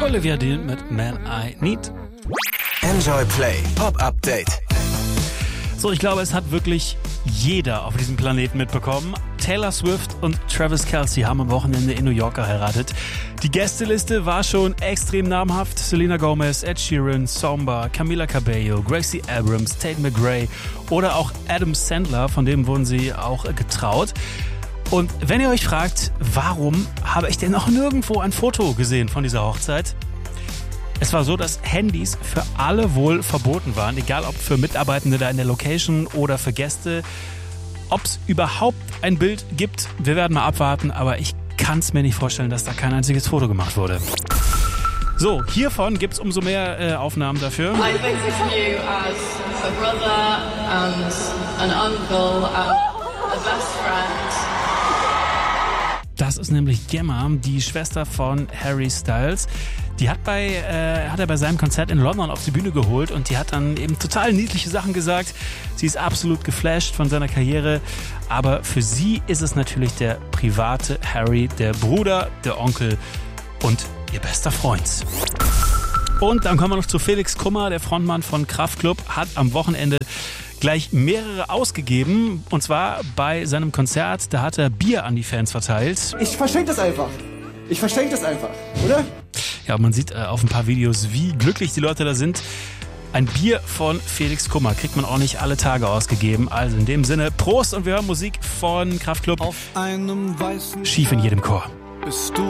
Olivia Dean mit Man I Need. Enjoy Play Pop Update. So, ich glaube, es hat wirklich jeder auf diesem Planeten mitbekommen. Taylor Swift und Travis Kelce haben am Wochenende in New York geheiratet. Die Gästeliste war schon extrem namhaft. Selena Gomez, Ed Sheeran, Samba, Camila Cabello, Gracie Abrams, Tate McRae oder auch Adam Sandler, von dem wurden sie auch getraut. Und wenn ihr euch fragt, warum habe ich denn noch nirgendwo ein Foto gesehen von dieser Hochzeit? Es war so, dass Handys für alle wohl verboten waren, egal ob für Mitarbeitende da in der Location oder für Gäste. Ob es überhaupt ein Bild gibt, wir werden mal abwarten, aber ich kann es mir nicht vorstellen, dass da kein einziges Foto gemacht wurde. So, hiervon gibt es umso mehr Aufnahmen dafür. I think of you as a brother and an uncle and a best friend. Das ist nämlich Gemma, die Schwester von Harry Styles. Die hat er bei seinem Konzert in London auf die Bühne geholt und die hat dann eben total niedliche Sachen gesagt. Sie ist absolut geflasht von seiner Karriere, aber für sie ist es natürlich der private Harry, der Bruder, der Onkel und ihr bester Freund. Und dann kommen wir noch zu Felix Kummer, der Frontmann von Kraftklub, hat am Wochenende gleich mehrere ausgegeben, und zwar bei seinem Konzert, da hat er Bier an die Fans verteilt. Ich verschenke das einfach, oder? Ja, man sieht auf ein paar Videos, wie glücklich die Leute da sind. Ein Bier von Felix Kummer kriegt man auch nicht alle Tage ausgegeben. Also in dem Sinne, Prost, und wir hören Musik von Kraftklub. Auf einem weißen Schief in jedem Chor. bist du